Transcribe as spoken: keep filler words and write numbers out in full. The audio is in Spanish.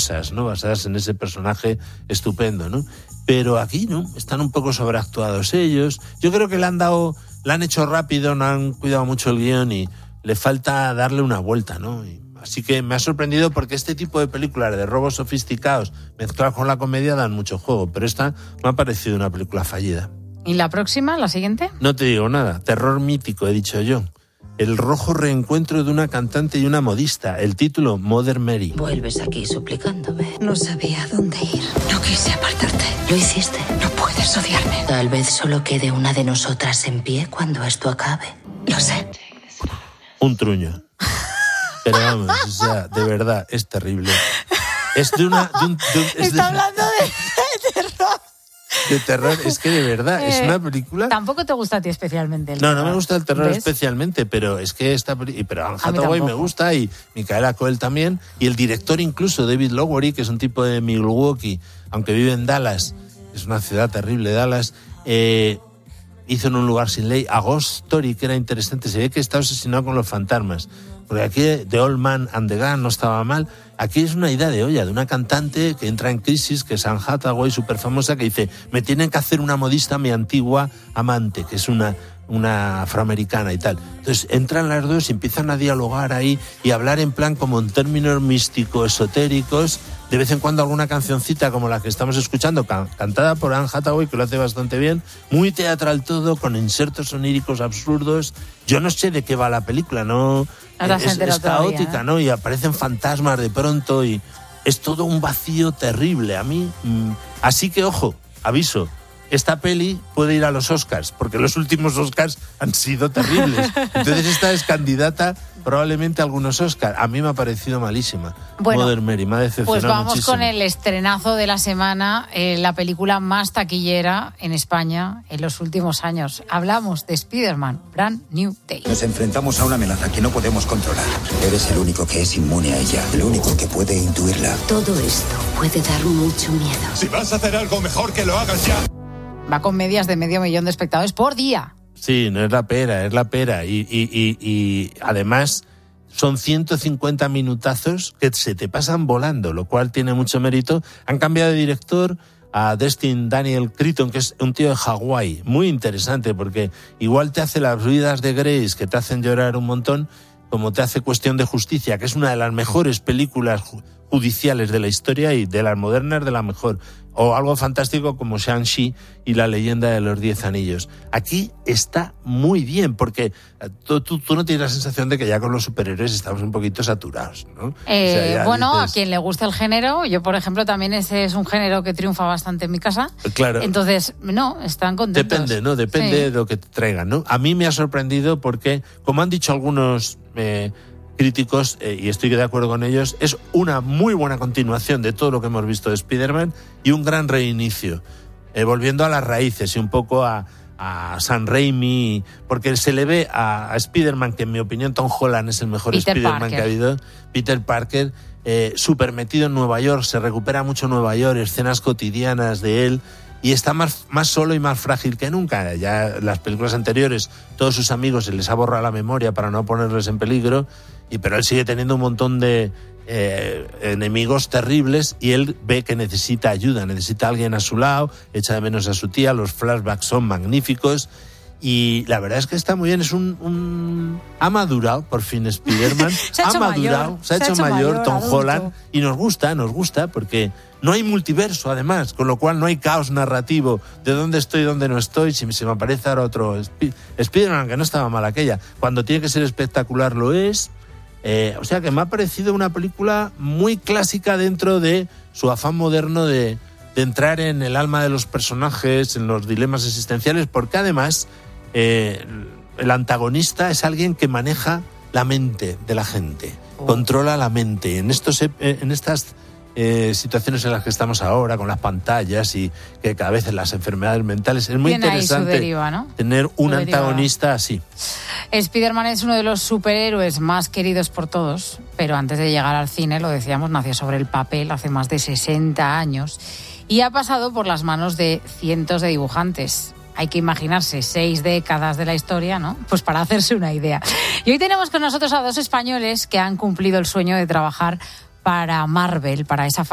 mafiosas, ¿no? Basadas en ese personaje estupendo, ¿no? Pero aquí, ¿no? Están un poco sobreactuados ellos. Yo creo que le han dado, le han hecho rápido, no han cuidado mucho el guión y le falta darle una vuelta, ¿no? Y así que me ha sorprendido porque este tipo de películas de robos sofisticados mezclados con la comedia dan mucho juego, pero esta me ha parecido una película fallida. ¿Y la próxima, la siguiente? No te digo nada, terror mítico, he dicho yo. El rojo reencuentro de una cantante y una modista. El título, Mother Mary. Vuelves aquí suplicándome. No sabía dónde ir. No quise apartarte. Lo hiciste. No puedes odiarme. Tal vez solo quede una de nosotras en pie cuando esto acabe. Lo sé. Un truño. Pero vamos, o sea, de verdad, es terrible. Es de una... De un, de un, es Está de, hablando de, de terror. De terror, es que de verdad, Eh, es una película... Tampoco te gusta a ti especialmente el No, terror. no me gusta el terror ¿Ves? especialmente, pero es que esta película... Pero Anne A mí Hathaway me tampoco. gusta y Micaela Coel también. Y el director incluso, David Lowery, que es un tipo de Milwaukee, aunque vive en Dallas, es una ciudad terrible, Dallas, eh, hizo En un lugar sin ley a Ghost Story, que era interesante. Se ve que está obsesionado con los fantasmas. Porque aquí The Old Man and the Gun no estaba mal. Aquí es una idea de olla, de una cantante que entra en crisis, que es Anne Hathaway, súper famosa, que dice, me tienen que hacer una modista mi antigua amante, que es una, una afroamericana y tal. Entonces entran las dos y empiezan a dialogar ahí y a hablar en plan como en términos místico-esotéricos, de vez en cuando alguna cancioncita como la que estamos escuchando, can- cantada por Anne Hathaway, que lo hace bastante bien, muy teatral todo, con insertos oníricos absurdos. Yo no sé de qué va la película, no... No te has es, enterado es caótica, todavía, ¿eh? ¿no? Y aparecen fantasmas de pronto y es todo un vacío terrible. A mí, mmm, así que ojo, aviso, esta peli puede ir a los Oscars, porque los últimos Oscars han sido terribles. Entonces esta es candidata probablemente a algunos Oscars. A mí me ha parecido malísima. Bueno, Mother Mary, me ha decepcionado Pues vamos muchísimo. con el estrenazo de la semana, eh, la película más taquillera en España en los últimos años. Hablamos de Spider-Man, Brand New Day. Nos enfrentamos a una amenaza que no podemos controlar. Eres el único que es inmune a ella, el único que puede intuirla. Todo esto puede dar mucho miedo. Si vas a hacer algo, mejor que lo hagas ya. Va con medias de medio millón de espectadores por día. Sí, no es la pera, es la pera. Y, y, y, y además son ciento cincuenta minutazos que se te pasan volando, lo cual tiene mucho mérito. Han cambiado de director a Destin Daniel Cretton, que es un tío de Hawái. Muy interesante, porque igual te hace Las vidas de Grace, que te hacen llorar un montón, como te hace Cuestión de justicia, que es una de las mejores películas judiciales de la historia y de las modernas de la mejor. O algo fantástico como Shang-Chi y la leyenda de los diez anillos. Aquí está muy bien, porque tú, tú, tú no tienes la sensación de que ya con los superhéroes estamos un poquito saturados, ¿no? Eh, O sea, ya bueno, dices, a quien le guste el género, yo por ejemplo también ese es un género que triunfa bastante en mi casa. Claro. Entonces, no, están contentos. Depende, ¿no? Depende Sí. de lo que te traigan, ¿no? A mí me ha sorprendido porque, como han dicho algunos eh, críticos, eh, y estoy de acuerdo con ellos, es una muy buena continuación de todo lo que hemos visto de Spider-Man y un gran reinicio, eh, volviendo a las raíces y un poco a, a Sam Raimi, porque se le ve a, a Spider-Man, que en mi opinión Tom Holland es el mejor Peter Spider-Man Parker. que ha habido, Peter Parker, eh, súper metido en Nueva York, se recupera mucho Nueva York, escenas cotidianas de él, y está más, más solo y más frágil que nunca. Ya las películas anteriores, todos sus amigos se les ha borrado la memoria para no ponerles en peligro, y pero él sigue teniendo un montón de eh, enemigos terribles y él ve que necesita ayuda, necesita a alguien a su lado, echa de menos a su tía, los flashbacks son magníficos. Y la verdad es que está muy bien, es un... un... ha madurado por fin Spider-Man, Se ha ha hecho madurado, mayor, se ha hecho mayor Tom adulto. Holland, y nos gusta, nos gusta, porque no hay multiverso además, con lo cual no hay caos narrativo de dónde estoy y dónde no estoy, si se me aparece ahora otro Sp- Spider-Man, que no estaba mal aquella, cuando tiene que ser espectacular lo es. Eh, o sea que me ha parecido una película muy clásica dentro de su afán moderno de, de entrar en el alma de los personajes, en los dilemas existenciales, porque además eh, el antagonista es alguien que maneja la mente de la gente, oh. controla la mente. En, estos, en estas eh, situaciones en las que estamos ahora, con las pantallas y que cada vez en las enfermedades mentales, es muy Tiene interesante ahí su deriva, ¿no? tener un Su antagonista deriva. así. Spider-Man es uno de los superhéroes más queridos por todos, pero antes de llegar al cine, lo decíamos, nació sobre el papel hace más de sesenta años y ha pasado por las manos de cientos de dibujantes. Hay que imaginarse seis décadas de la historia, ¿no? Pues para hacerse una idea. Y hoy tenemos con nosotros a dos españoles que han cumplido el sueño de trabajar para Marvel, para esa